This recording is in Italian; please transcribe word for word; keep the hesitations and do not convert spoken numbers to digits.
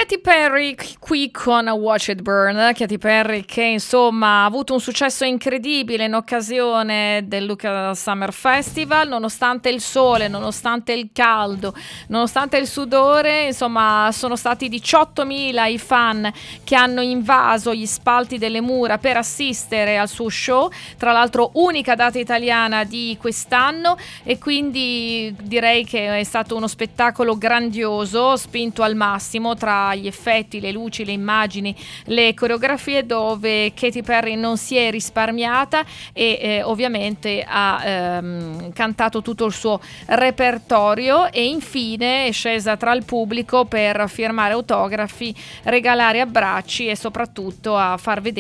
Katy Perry qui con Watch It Burn. Katy Perry che insomma ha avuto un successo incredibile in occasione del Lucca Summer Festival, nonostante il sole, nonostante il caldo, nonostante il sudore, insomma sono stati diciottomila i fan che hanno invaso gli spalti delle mura per assistere al suo show, tra l'altro unica data italiana di quest'anno, e quindi direi che è stato uno spettacolo grandioso, spinto al massimo tra gli effetti, le luci, le immagini, le coreografie, dove Katy Perry non si è risparmiata e eh, ovviamente ha ehm, cantato tutto il suo repertorio, e infine è scesa tra il pubblico per firmare autografi, regalare abbracci e soprattutto a far vedere